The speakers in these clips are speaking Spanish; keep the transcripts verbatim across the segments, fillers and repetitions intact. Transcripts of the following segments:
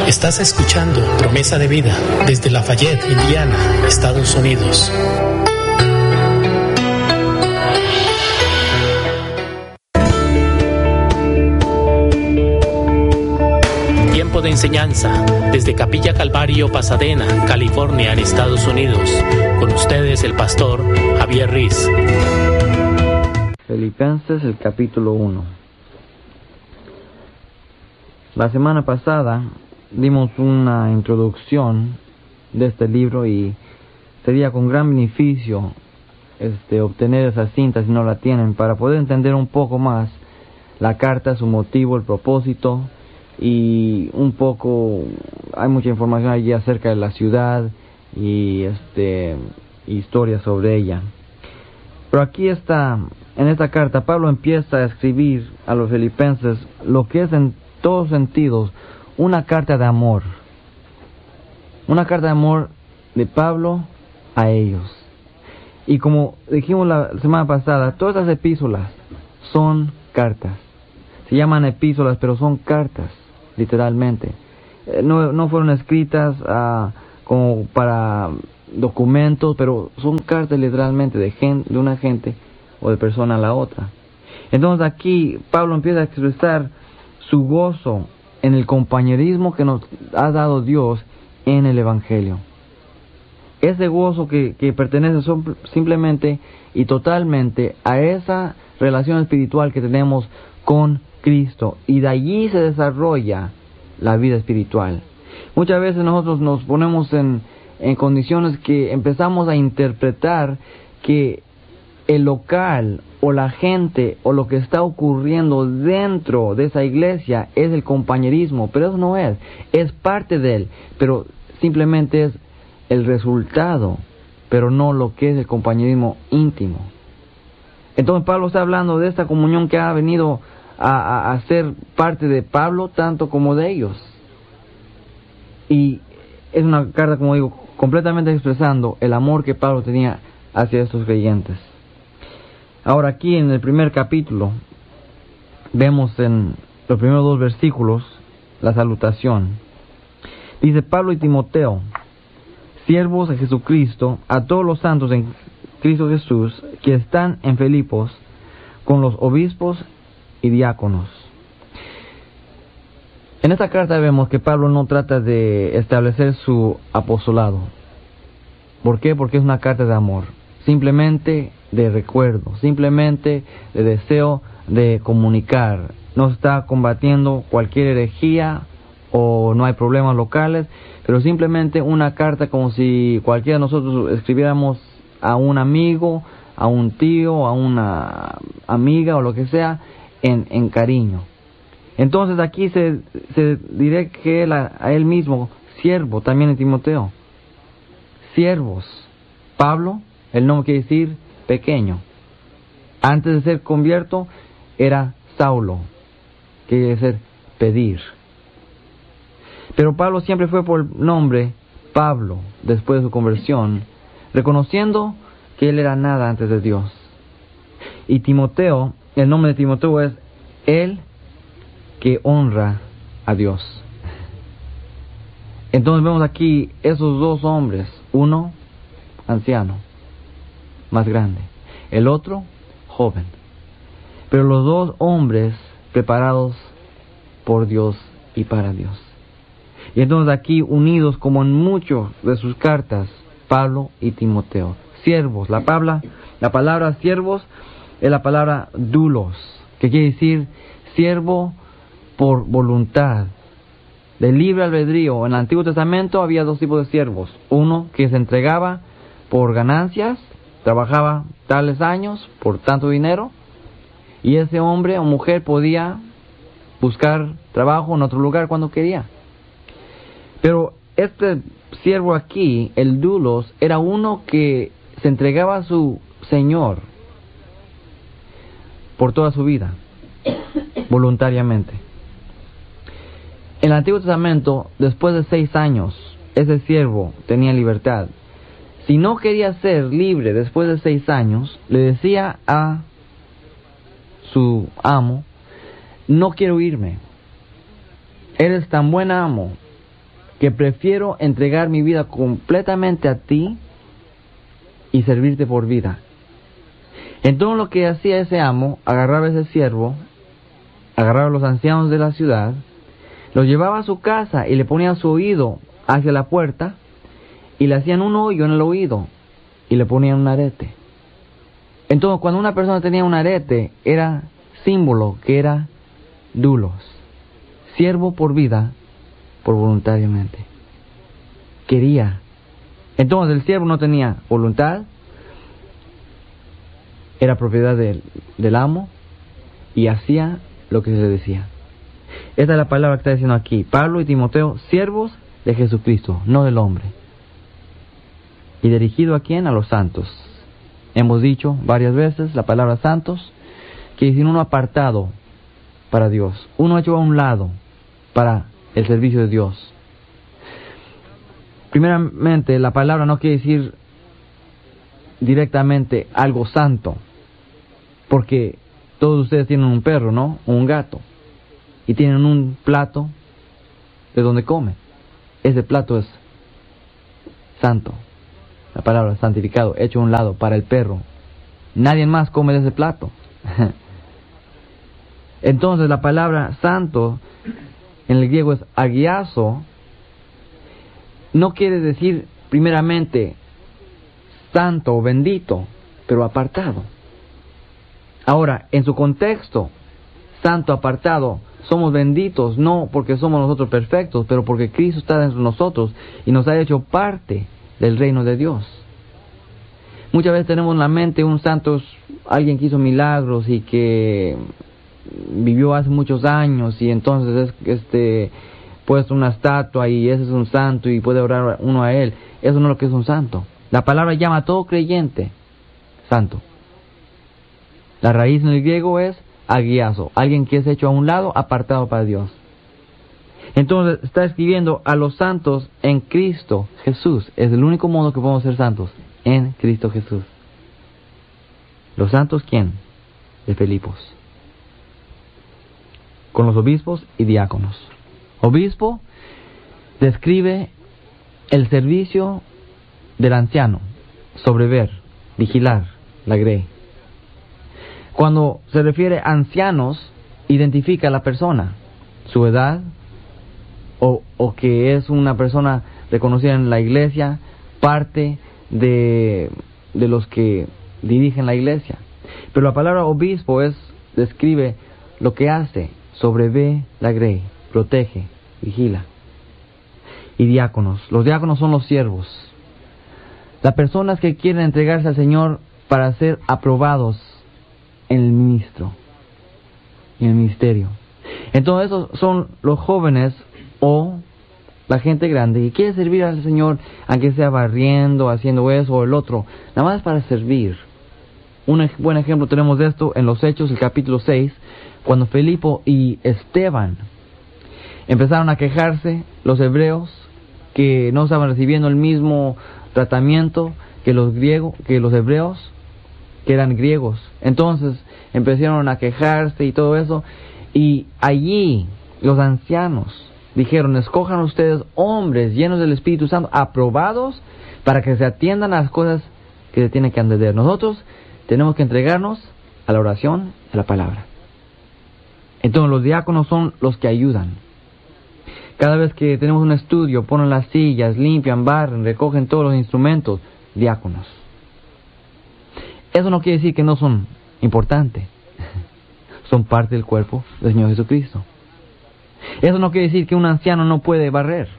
Estás escuchando Promesa de Vida desde Lafayette, Indiana, Estados Unidos. Tiempo de enseñanza desde Capilla Calvario, Pasadena, California, en Estados Unidos. Con ustedes el pastor Javier Riz. Filipenses, el capítulo uno. La semana pasada dimos una introducción de este libro y sería con gran beneficio este, obtener esa cinta si no la tienen, para poder entender un poco más la carta, su motivo, el propósito y un poco, hay mucha información allí acerca de la ciudad y este historia sobre ella. Pero aquí está, en esta carta, Pablo empieza a escribir a los filipenses lo que es en todos sentidos una carta de amor. Una carta de amor de Pablo a ellos. Y como dijimos la semana pasada, todas las epístolas son cartas. Se llaman epístolas, pero son cartas, literalmente. Eh, no, no fueron escritas uh, como para documentos, pero son cartas literalmente de, gen, de una gente o de persona a la otra. Entonces aquí Pablo empieza a expresar su gozo en el compañerismo que nos ha dado Dios en el Evangelio. Ese gozo que, que pertenece son, simplemente y totalmente a esa relación espiritual que tenemos con Cristo, y de allí se desarrolla la vida espiritual. Muchas veces nosotros nos ponemos en, en condiciones que empezamos a interpretar que el local o la gente o lo que está ocurriendo dentro de esa iglesia es el compañerismo, pero eso no es, es parte de él, pero simplemente es el resultado, pero no lo que es el compañerismo íntimo. Entonces Pablo está hablando de esta comunión que ha venido a, a, a ser parte de Pablo tanto como de ellos, y es una carta, como digo, completamente expresando el amor que Pablo tenía hacia estos creyentes. Ahora aquí en el primer capítulo vemos en los primeros dos versículos la salutación. Dice: Pablo y Timoteo, siervos de Jesucristo, a todos los santos en Cristo Jesús que están en Filipos, con los obispos y diáconos. En esta carta vemos que Pablo no trata de establecer su apostolado. ¿Por qué? Porque es una carta de amor, simplemente de recuerdo, simplemente de deseo de comunicar. No está combatiendo cualquier herejía o no hay problemas locales, pero simplemente una carta como si cualquiera de nosotros escribiéramos a un amigo, a un tío, a una amiga o lo que sea, en, en cariño. Entonces aquí se, se dirige a, a él mismo, siervo, también en Timoteo. Siervos. Pablo, el nombre quiere decir pequeño. Antes de ser convierto era Saulo, que quiere decir pedir. Pero Pablo siempre fue por nombre Pablo después de su conversión, reconociendo que él era nada antes de Dios. Y Timoteo, el nombre de Timoteo es el que honra a Dios. Entonces vemos aquí esos dos hombres, uno anciano, más grande, el otro joven, pero los dos hombres preparados por Dios y para Dios. Y entonces aquí unidos como en muchas de sus cartas, Pablo y Timoteo, siervos. La palabra, la palabra siervos es la palabra doulos, que quiere decir siervo por voluntad, de libre albedrío. En el Antiguo Testamento había dos tipos de siervos: uno que se entregaba por ganancias, trabajaba tales años por tanto dinero, y ese hombre o mujer podía buscar trabajo en otro lugar cuando quería. Pero este siervo aquí, el doulos, era uno que se entregaba a su Señor por toda su vida, voluntariamente. En el Antiguo Testamento, después de seis años, ese siervo tenía libertad. Si no quería ser libre después de seis años, le decía a su amo: no quiero irme, eres tan buen amo que prefiero entregar mi vida completamente a ti y servirte por vida. Entonces lo que hacía ese amo, agarraba a ese siervo, agarraba a los ancianos de la ciudad, los llevaba a su casa y le ponía su oído hacia la puerta y le hacían un hoyo en el oído y le ponían un arete. Entonces cuando una persona tenía un arete era símbolo que era doulos, siervo por vida, por voluntariamente. Quería. Entonces el siervo no tenía voluntad, era propiedad del, del amo y hacía lo que se le decía. Esta es la palabra que está diciendo aquí. Pablo y Timoteo, siervos de Jesucristo, no del hombre. ¿Y dirigido a quién? A los santos. Hemos dicho varias veces la palabra santos, que dice uno apartado para Dios, uno hecho a un lado para el servicio de Dios. Primeramente, la palabra no quiere decir directamente algo santo, porque todos ustedes tienen un perro, ¿no? O un gato, y tienen un plato de donde comen. Ese plato es santo. La palabra santificado, hecho a un lado para el perro. Nadie más come de ese plato. Entonces la palabra santo en el griego es agiazo. No quiere decir primeramente santo o bendito, pero apartado. Ahora, en su contexto, santo, apartado, somos benditos no porque somos nosotros perfectos, pero porque Cristo está dentro de nosotros y nos ha hecho parte del reino de Dios. Muchas veces tenemos en la mente un santo es alguien que hizo milagros y que vivió hace muchos años y entonces es este puesto una estatua y ese es un santo y puede orar uno a él. Eso no es lo que es un santo. La palabra llama a todo creyente santo. La raíz en el griego es agiazo, alguien que es hecho a un lado, apartado para Dios. Entonces está escribiendo a los santos en Cristo Jesús. Es el único modo que podemos ser santos, en Cristo Jesús. ¿Los santos quién? De Filipos. Con los obispos y diáconos. Obispo describe el servicio del anciano, sobrever, vigilar, la grey. Cuando se refiere a ancianos, identifica a la persona, su edad, o, o que es una persona reconocida en la iglesia, parte de, de los que dirigen la iglesia. Pero la palabra obispo es describe lo que hace, sobrevé la grey, protege, vigila. Y diáconos, los diáconos son los siervos, las personas que quieren entregarse al Señor para ser aprobados en el ministro, en el ministerio. Entonces esos son los jóvenes o la gente grande que quiere servir al Señor, aunque sea barriendo, haciendo eso o el otro, nada más para servir. Un ej- buen ejemplo tenemos de esto en los Hechos, el capítulo seis, cuando Felipo y Esteban empezaron a quejarse, los hebreos, que no estaban recibiendo el mismo tratamiento que los griegos, que los hebreos, que eran griegos. Entonces empezaron a quejarse y todo eso, y allí los ancianos dijeron: escojan ustedes hombres llenos del Espíritu Santo, aprobados para que se atiendan a las cosas que se tienen que atender. Nosotros tenemos que entregarnos a la oración, a la palabra. Entonces los diáconos son los que ayudan. Cada vez que tenemos un estudio, ponen las sillas, limpian, barren, recogen todos los instrumentos. Diáconos. Eso no quiere decir que no son importantes. Son parte del cuerpo del Señor Jesucristo. Eso no quiere decir que un anciano no puede barrer.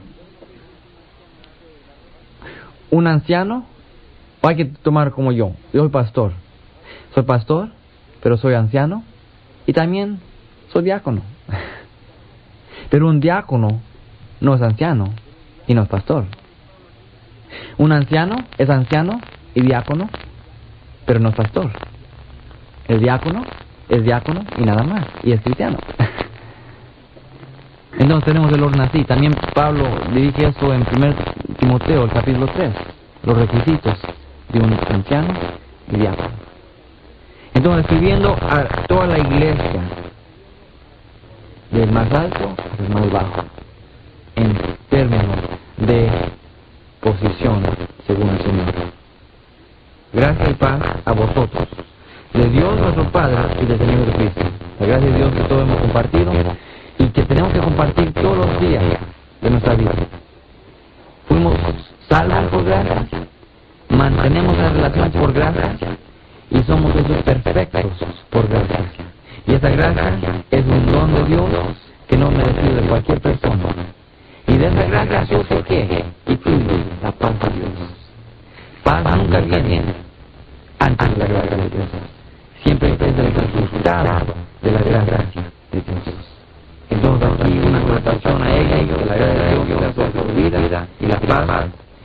Un anciano, hay que tomar como yo. Yo soy pastor. Soy pastor, pero soy anciano. Y también soy diácono. Pero un diácono no es anciano y no es pastor. Un anciano es anciano y diácono, pero no es pastor. El diácono es diácono y nada más, y es cristiano. Entonces tenemos el orden así. También Pablo dirige esto en primer Timoteo, el capítulo tres, los requisitos de un anciano y diácono. Entonces, escribiendo a toda la iglesia, del más alto al más bajo, en términos de posición según el Señor. Gracia y paz a vosotros, de Dios nuestro Padre y del Señor Jesucristo. La gracia de Dios que todos hemos compartido y que tenemos que compartir todos los días de nuestra vida. Fuimos salvos por gracia, mantenemos la relación por gracia y somos hechos perfectos por gracia. Y esa gracia es un don de Dios que no merecido de cualquier persona. Y de esa gracia surge ¿qué? Y fluye la paz de Dios. Paz nunca viene antes de la gracia de Dios. Siempre es el resultado de la gracia de Dios. Entonces aquí una connotación a ella y que la gracia de Dios sea sobre su vida y la paz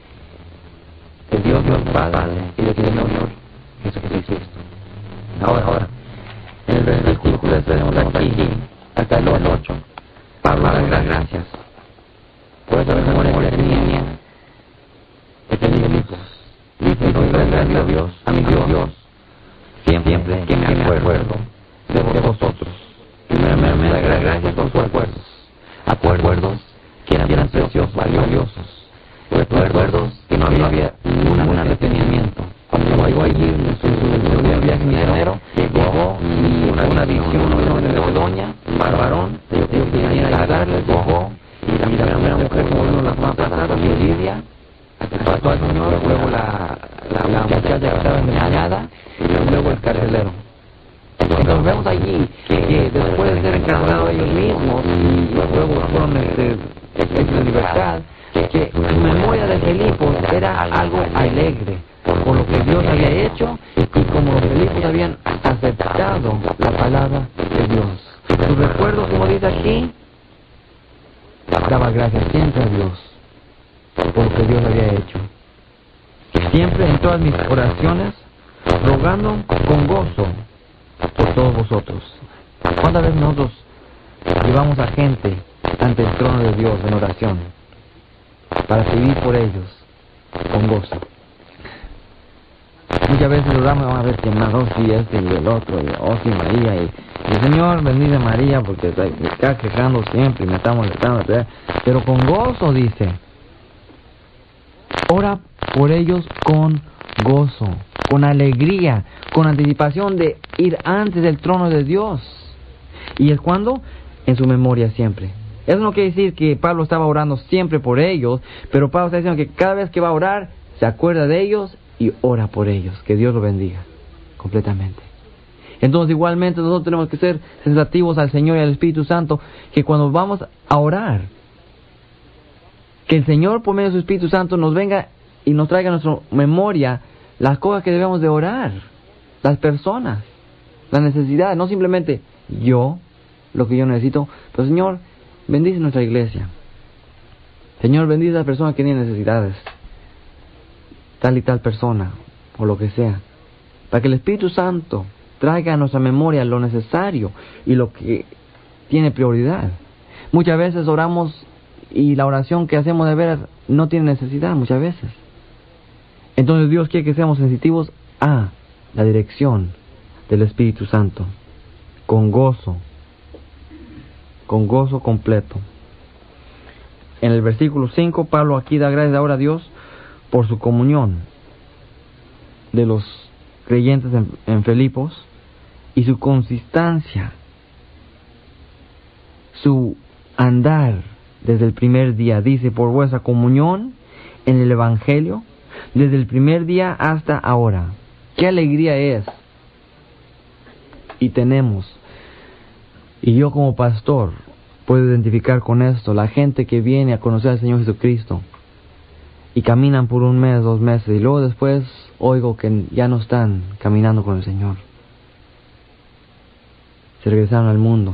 de Dios Dios Padre y del Señor Jesucristo. Ahora, ahora, en el versículo que tenemos aquí, hasta el ocho, Pablo da las gracias por esa memoria que tenía de Filipos. Dice, doy gracias a Dios, a mi Dios, siempre que me acuerdo de vosotros. Primero me da gracias por sus acuerdos, acuerdos que eran preciosos, valiosos, recuerdos que no había ningún arrepentimiento. Cuando llegó allí en su viaje misionero, llegó y una visión de doña, un varón, de que venía a ayudarle, llegó y la primera mujer como uno las más pasadas, Lidia, trató al Señor, luego la la muchacha que estaba engañada y luego el carcelero. Entonces vemos allí que después de ser encarcelados ellos mismos y luego fueron hechos de libertad, que su memoria de Filipos era algo alegre por lo que Dios había hecho y como los Filipos habían aceptado la palabra de Dios. Su recuerdo, como dice aquí, daba gracias siempre a Dios por lo que Dios había hecho. Siempre en todas mis oraciones, rogando con gozo por todos vosotros. ¿Cuántas veces nosotros llevamos a gente ante el trono de Dios en oración para pedir por ellos con gozo? Muchas veces oramos, vamos a ver quién más, oh sí, este y el otro, y oh sí, María, y el Señor bendice a María porque me está quejando siempre y me está molestando, pero con gozo dice, ora por ellos con gozo, con alegría, con anticipación de ir antes del trono de Dios. ¿Y es cuando? En su memoria siempre. Eso no quiere decir que Pablo estaba orando siempre por ellos, pero Pablo está diciendo que cada vez que va a orar, se acuerda de ellos y ora por ellos. Que Dios los bendiga completamente. Entonces igualmente nosotros tenemos que ser sensitivos al Señor y al Espíritu Santo, que cuando vamos a orar, que el Señor por medio de su Espíritu Santo nos venga y nos traiga a nuestra memoria las cosas que debemos de orar, las personas, las necesidades, no simplemente yo, lo que yo necesito, pero Señor, bendice nuestra iglesia. Señor, bendice a las personas que tienen necesidades, tal y tal persona, o lo que sea, para que el Espíritu Santo traiga a nuestra memoria lo necesario y lo que tiene prioridad. Muchas veces oramos y la oración que hacemos de veras no tiene necesidad, muchas veces. Entonces Dios quiere que seamos sensitivos a la dirección del Espíritu Santo, con gozo, con gozo completo. En el versículo cinco, Pablo aquí da gracias ahora a Dios por su comunión de los creyentes en, en Filipos y su consistencia, su andar desde el primer día. Dice, por vuestra comunión en el Evangelio, desde el primer día hasta ahora. ¡Qué alegría es! Y tenemos, y yo como pastor puedo identificar con esto, la gente que viene a conocer al Señor Jesucristo y caminan por un mes, dos meses, y luego después oigo que ya no están caminando con el Señor. Se regresaron al mundo.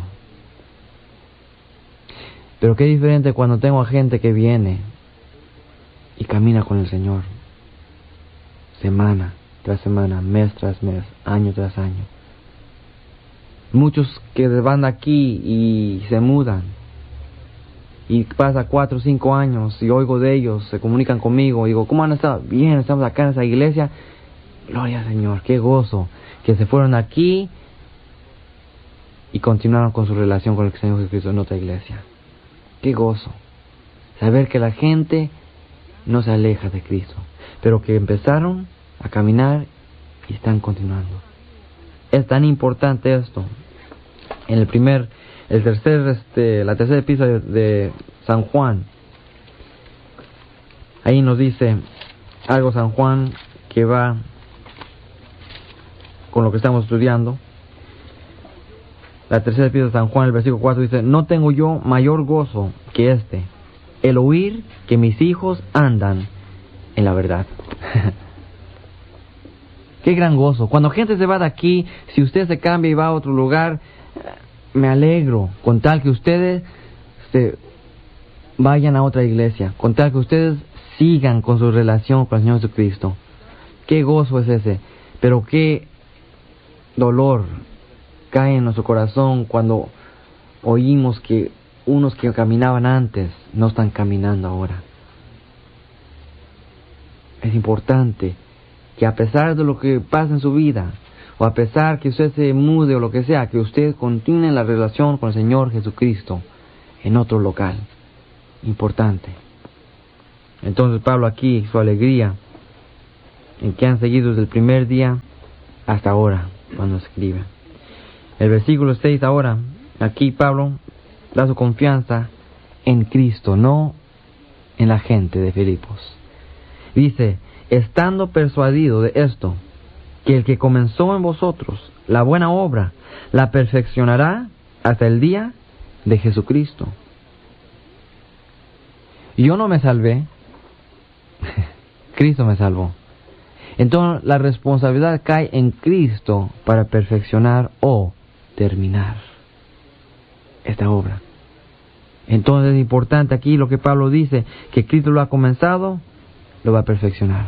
Pero qué diferente cuando tengo a gente que viene y camina con el Señor. Semana tras semana, mes tras mes, año tras año. Muchos que van de aquí y se mudan. Y pasa cuatro o cinco años y oigo de ellos, se comunican conmigo. Y digo, ¿cómo han estado? Bien, estamos acá en esa iglesia. Gloria al Señor, qué gozo. Que se fueron aquí y continuaron con su relación con el Señor Jesucristo en otra iglesia. Qué gozo. Saber que la gente no se aleja de Cristo, pero que empezaron a caminar y están continuando. Es tan importante esto. En el primer, el tercer, este, la tercera epístola de, de San Juan, ahí nos dice algo San Juan que va con lo que estamos estudiando. La tercera epístola de San Juan, el versículo cuatro dice: no tengo yo mayor gozo que este, el oír que mis hijos andan en la verdad. Qué gran gozo. Cuando gente se va de aquí, si usted se cambia y va a otro lugar, me alegro, con tal que ustedes se vayan a otra iglesia, con tal que ustedes sigan con su relación con el Señor Jesucristo. Qué gozo es ese, pero qué dolor cae en nuestro corazón cuando oímos que unos que caminaban antes no están caminando ahora. Es importante que a pesar de lo que pasa en su vida, o a pesar que usted se mude o lo que sea, que usted continúe en la relación con el Señor Jesucristo en otro local. Importante. Entonces Pablo aquí, su alegría en que han seguido desde el primer día hasta ahora, cuando escribe. El versículo seis ahora, aquí Pablo da su confianza en Cristo, no en la gente de Filipos. Dice: estando persuadido de esto, que el que comenzó en vosotros la buena obra, la perfeccionará hasta el día de Jesucristo. Yo no me salvé, Cristo me salvó. Entonces la responsabilidad cae en Cristo para perfeccionar o terminar esta obra. Entonces es importante aquí lo que Pablo dice, que Cristo lo ha comenzado, lo va a perfeccionar.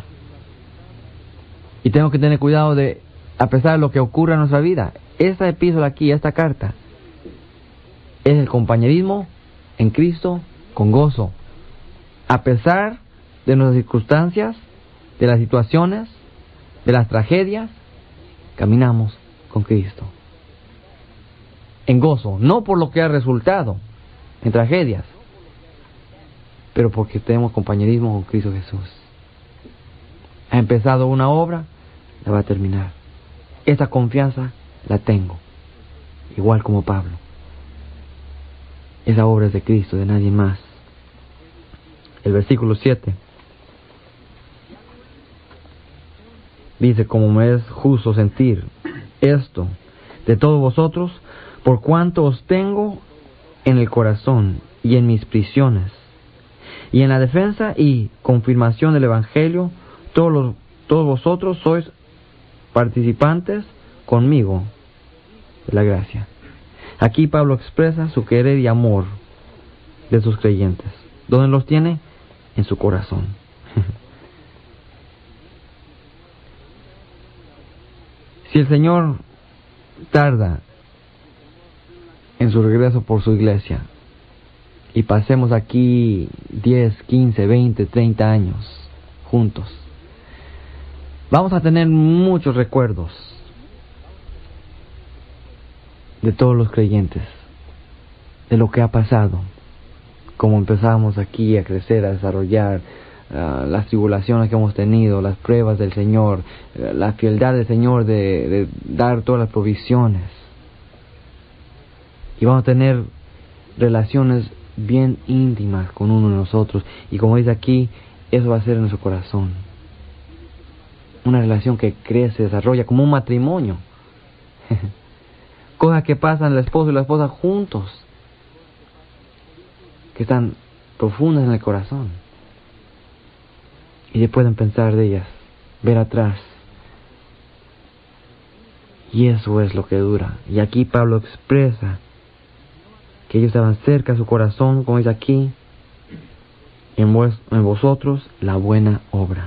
Y tengo que tener cuidado de, a pesar de lo que ocurra en nuestra vida, esta epístola aquí, esta carta, es el compañerismo en Cristo con gozo. A pesar de nuestras circunstancias, de las situaciones, de las tragedias, caminamos con Cristo. En gozo, no por lo que ha resultado en tragedias, pero porque tenemos compañerismo con Cristo Jesús. Ha empezado una obra, la va a terminar. Esa confianza la tengo, igual como Pablo. Esa obra es de Cristo, de nadie más. El versículo siete dice: como me es justo sentir esto de todos vosotros, por cuanto os tengo en el corazón y en mis prisiones, y en la defensa y confirmación del Evangelio, todos, los, todos vosotros sois participantes conmigo de la gracia. Aquí Pablo expresa su querer y amor de sus creyentes. ¿Dónde los tiene? En su corazón. Si el Señor tarda en su regreso por su iglesia, y pasemos aquí diez, quince, veinte, treinta años juntos, vamos a tener muchos recuerdos de todos los creyentes, de lo que ha pasado, como empezamos aquí a crecer, a desarrollar, uh, las tribulaciones que hemos tenido, las pruebas del Señor, uh, la fieldad del Señor de, de dar todas las provisiones. Y vamos a tener relaciones bien íntimas con uno de nosotros. Y como dice aquí, eso va a ser en nuestro corazón. Una relación que crece, desarrolla como un matrimonio. Cosas que pasan el esposo y la esposa juntos, que están profundas en el corazón. Y se pueden pensar de ellas, ver atrás. Y eso es lo que dura. Y aquí Pablo expresa que ellos estaban cerca a su corazón, como dice aquí, en, vos, en vosotros la buena obra.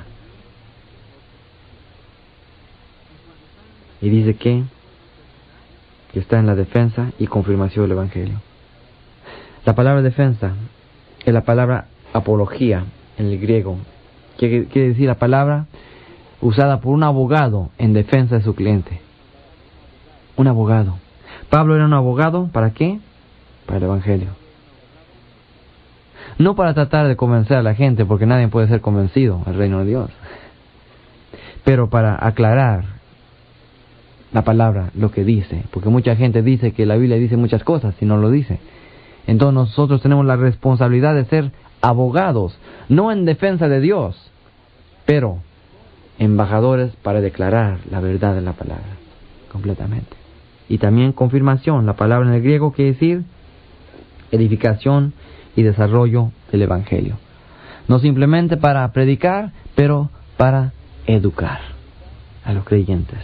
Y dice que, que está en la defensa y confirmación del Evangelio. La palabra defensa es la palabra apología en el griego. Quiere, quiere decir la palabra usada por un abogado en defensa de su cliente. Un abogado. Pablo era un abogado, ¿para qué? Para el Evangelio. No para tratar de convencer a la gente, porque nadie puede ser convencido al reino de Dios, pero para aclarar la palabra, lo que dice, porque mucha gente dice que la Biblia dice muchas cosas y no lo dice. Entonces nosotros tenemos la responsabilidad de ser abogados, no en defensa de Dios, pero embajadores para declarar la verdad de la palabra, completamente. Y también confirmación, la palabra en el griego quiere decir edificación y desarrollo del Evangelio. No simplemente para predicar, pero para educar a los creyentes.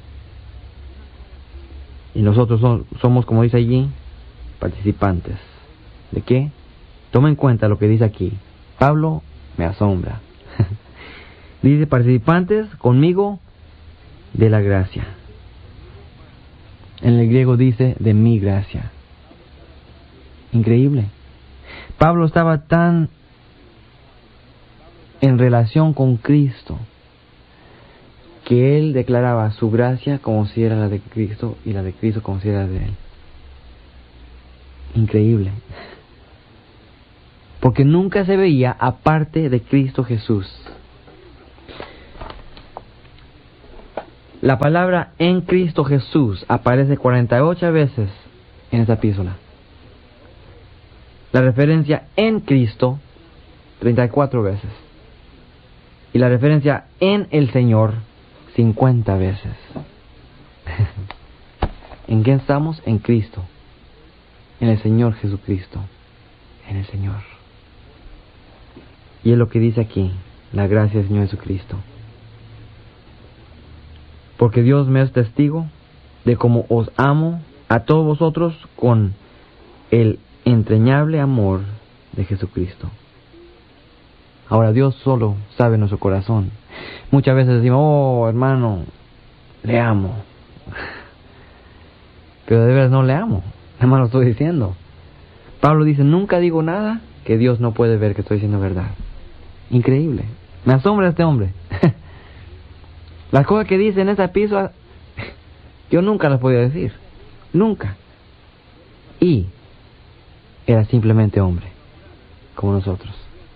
Y nosotros son, somos, como dice allí, participantes. ¿De qué? Toma en cuenta lo que dice aquí. Pablo me asombra. Dice, participantes conmigo de la gracia. En el griego dice, de mi gracia. Increíble. Pablo estaba tan en relación con Cristo que él declaraba su gracia como si era la de Cristo y la de Cristo como si era la de él. Increíble. Porque nunca se veía aparte de Cristo Jesús. La palabra en Cristo Jesús aparece cuarenta y ocho veces en esta epístola. La referencia en Cristo, treinta y cuatro veces. Y la referencia en el Señor, cincuenta veces. ¿En qué estamos? En Cristo. En el Señor Jesucristo. En el Señor. Y es lo que dice aquí, la gracia del Señor Jesucristo. Porque Dios me es testigo de cómo os amo a todos vosotros con el entrañable amor de Jesucristo. Ahora, Dios solo sabe nuestro corazón. Muchas veces decimos, oh hermano, le amo. Pero de veras no le amo, nada más lo estoy diciendo. Pablo dice, nunca digo nada que Dios no puede ver que estoy diciendo verdad. Increíble. Me asombra este hombre. Las cosas que dice en esa epístola, yo nunca las podía decir. Nunca. Y era simplemente hombre, como nosotros.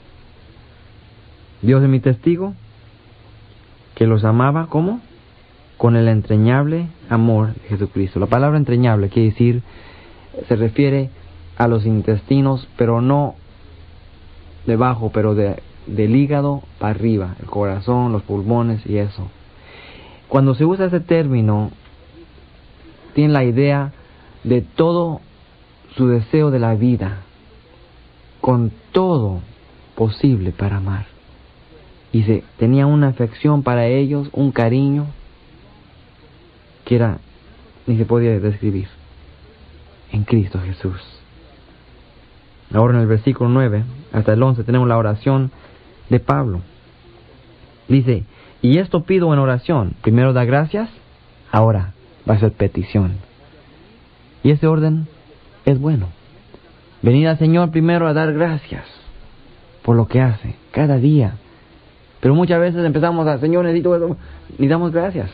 Dios es mi testigo, que los amaba, ¿cómo? Con el entrañable amor de Jesucristo. La palabra entrañable quiere decir, se refiere a los intestinos, pero no debajo, pero de, del hígado para arriba, el corazón, los pulmones y eso. Cuando se usa ese término, tiene la idea de todo su deseo de la vida, con todo posible para amar. Y se tenía una afección para ellos, un cariño, que era, ni se podía describir, en Cristo Jesús. Ahora en el versículo nueve hasta el once tenemos la oración de Pablo. Dice, y esto pido en oración. Primero da gracias, ahora va a ser petición. Y ese orden es bueno. Venid al Señor primero a dar gracias por lo que hace cada día. Pero muchas veces empezamos a, Señor, necesito eso, ni damos gracias.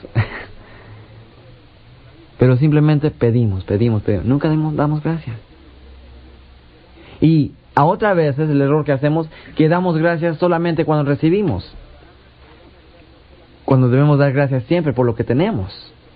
Pero simplemente pedimos, pedimos, pedimos. Nunca damos, damos gracias. Y a otras veces el error que hacemos, que damos gracias solamente cuando recibimos. Cuando debemos dar gracias siempre por lo que tenemos.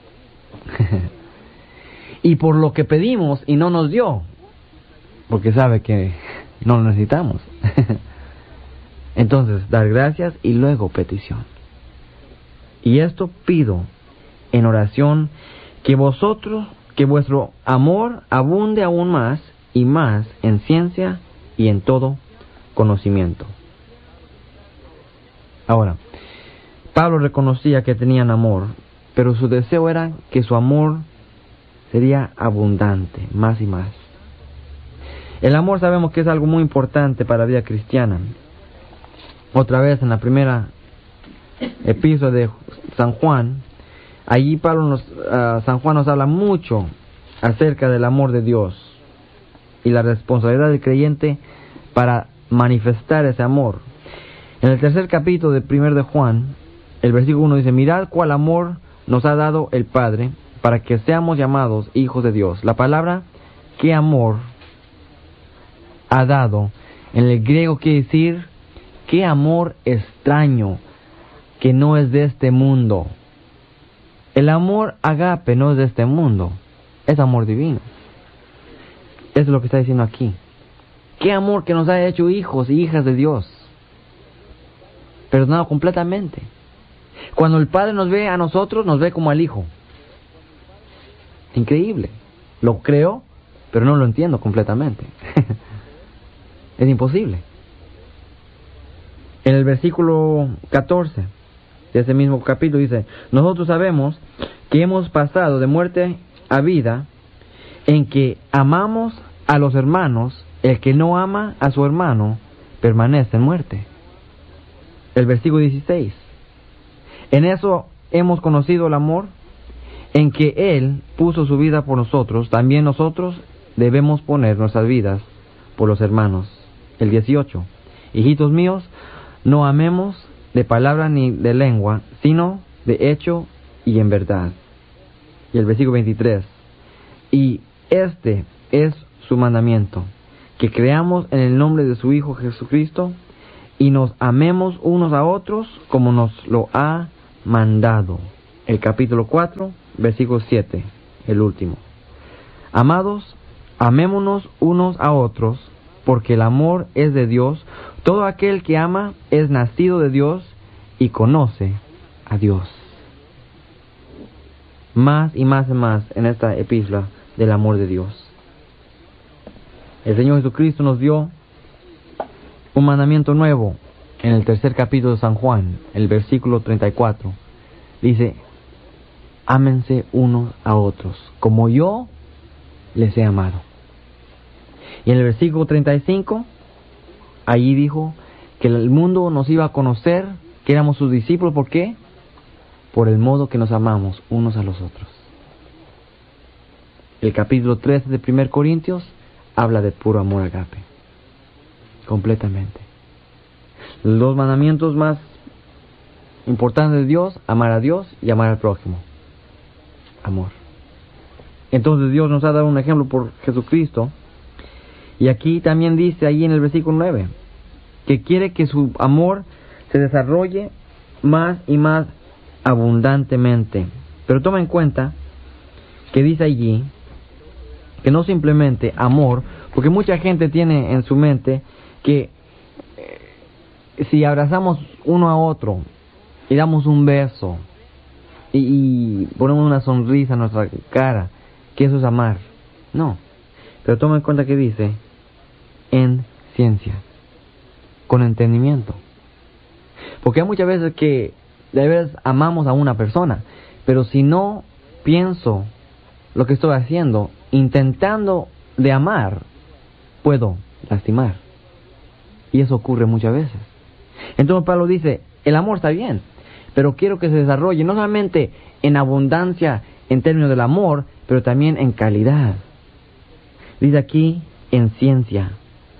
Y por lo que pedimos y no nos dio. Porque sabe que no lo necesitamos. Entonces, dar gracias y luego petición. Y esto pido en oración, que vosotros, que vuestro amor abunde aún más y más en ciencia y en todo conocimiento. Ahora, Pablo reconocía que tenían amor, pero su deseo era que su amor sería abundante, más y más. El amor sabemos que es algo muy importante para la vida cristiana. Otra vez en la primera epístola de San Juan, allí Pablo nos, uh, San Juan nos habla mucho acerca del amor de Dios y la responsabilidad del creyente para manifestar ese amor. En el tercer capítulo de primero de Juan, el versículo uno dice, mirad cuál amor nos ha dado el Padre para que seamos llamados hijos de Dios. La palabra, qué amor ha dado, En el griego quiere decir, qué amor extraño, que no es de este mundo. El amor agape no es de este mundo, es amor divino. Eso es lo que está diciendo aquí. Qué amor que nos ha hecho hijos y hijas de Dios. Perdonado completamente. Cuando el Padre nos ve a nosotros, nos ve como al Hijo. Increíble. Lo creo, pero no lo entiendo completamente. Es imposible. En el versículo catorce de ese mismo capítulo dice, nosotros sabemos que hemos pasado de muerte a vida en que amamos a los hermanos. El que no ama a su hermano permanece en muerte. El versículo dieciséis. En eso hemos conocido el amor, en que Él puso su vida por nosotros, también nosotros debemos poner nuestras vidas por los hermanos. El dieciocho. Hijitos míos, no amemos de palabra ni de lengua, sino de hecho y en verdad. Y el versículo veintitrés. Y este es su mandamiento, que creamos en el nombre de su Hijo Jesucristo y nos amemos unos a otros como nos lo ha mandado. El capítulo cuatro, versículo siete, el último. Amados, amémonos unos a otros, porque el amor es de Dios. Todo aquel que ama es nacido de Dios y conoce a Dios. Más y más y más en esta epístola del amor de Dios. El Señor Jesucristo nos dio un mandamiento nuevo en el tercer capítulo de San Juan, el versículo treinta y cuatro. Dice, ámense unos a otros, como yo les he amado. Y en el versículo treinta y cinco, allí dijo que el mundo nos iba a conocer, que éramos sus discípulos. ¿Por qué? Por el modo que nos amamos unos a los otros. El capítulo trece de primera Corintios habla de puro amor agape. Completamente. Los dos mandamientos más importantes de Dios, amar a Dios y amar al prójimo. Amor. Entonces Dios nos ha dado un ejemplo por Jesucristo. Y aquí también dice, ahí en el versículo nueve, que quiere que su amor se desarrolle más y más abundantemente. Pero toma en cuenta que dice allí que no simplemente amor, porque mucha gente tiene en su mente que eh, si abrazamos uno a otro y damos un beso y, y ponemos una sonrisa en nuestra cara, que eso es amar. No, pero toma en cuenta que dice en ciencia, con entendimiento. Porque hay muchas veces que de veras amamos a una persona, pero si no pienso lo que estoy haciendo, intentando de amar, puedo lastimar. Y eso ocurre muchas veces. Entonces Pablo dice, el amor está bien, pero quiero que se desarrolle no solamente en abundancia en términos del amor, pero también en calidad. Dice aquí, en ciencia.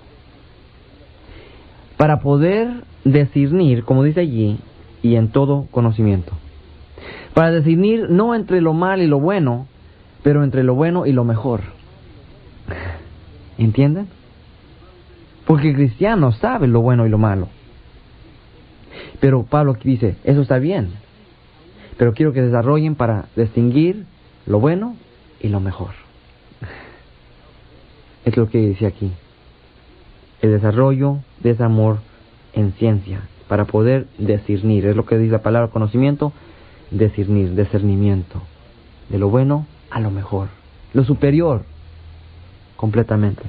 Para poder discernir, como dice allí, y en todo conocimiento. Para discernir no entre lo mal y lo bueno, pero entre lo bueno y lo mejor. ¿Entienden? Porque el cristiano sabe lo bueno y lo malo. Pero Pablo aquí dice, eso está bien, pero quiero que desarrollen para distinguir lo bueno y lo mejor. Es lo que dice aquí. El desarrollo de ese amor en ciencia, para poder discernir. Es lo que dice la palabra conocimiento, discernir, discernimiento. De lo bueno a lo mejor, lo superior, completamente.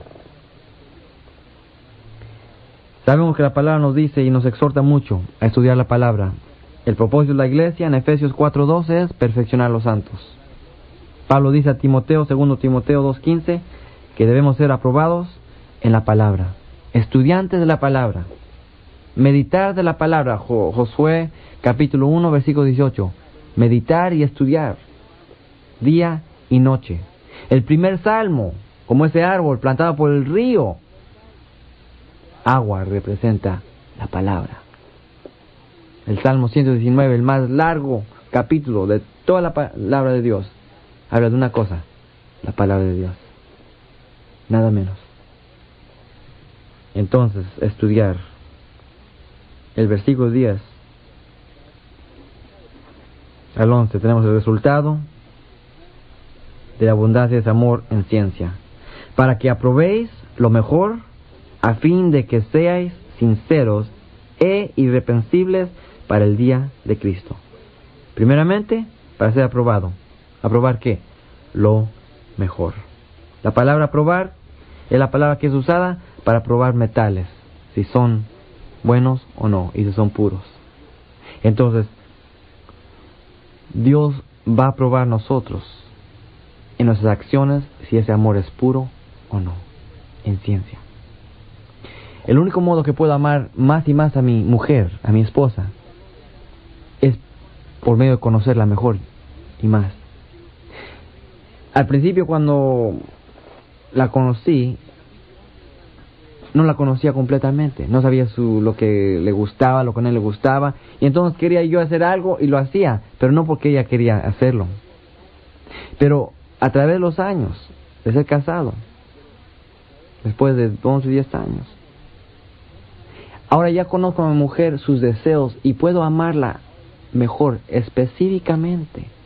Sabemos que la palabra nos dice y nos exhorta mucho a estudiar la palabra. El propósito de la iglesia en Efesios cuatro doce es perfeccionar a los santos. Pablo dice a Timoteo, segundo Timoteo dos quince, que debemos ser aprobados en la palabra, estudiantes de la palabra, meditar de la palabra. Josué capítulo uno versículo dieciocho, meditar y estudiar día y noche. El primer salmo, como ese árbol plantado por el río, agua representa la palabra. El Salmo ciento diecinueve, el más largo capítulo de toda la palabra de Dios, habla de una cosa, la palabra de Dios, nada menos. entonces estudiar el versículo diez al once, tenemos el resultado de la abundancia de ese amor en ciencia, para que aprobéis lo mejor, a fin de que seáis sinceros e irreprensibles para el día de Cristo. Primeramente, para ser aprobado. ¿Aprobar qué? Lo mejor. La palabra aprobar es la palabra que es usada para probar metales, si son buenos o no, y si son puros. Entonces, Dios va a probar nosotros en nuestras acciones si ese amor es puro o no, en ciencia. El único modo que puedo amar más y más a mi mujer, a mi esposa, es por medio de conocerla mejor y más. Al principio, cuando la conocí, no la conocía completamente, no sabía su, lo que le gustaba, lo que no le gustaba, y entonces quería yo hacer algo y lo hacía, pero no porque ella quería hacerlo. Pero a través de los años de ser casado, después de once, diez años, ahora ya conozco a mi mujer, sus deseos, y puedo amarla mejor, específicamente.